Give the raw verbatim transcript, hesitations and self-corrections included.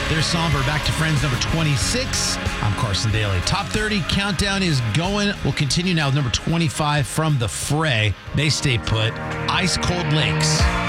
There's Somber. Back to Friends, number twenty-six. I'm Carson Daly. Top thirty countdown is going. We'll continue now with number twenty-five from The Fray. They stay put. Ice Cold Lakes.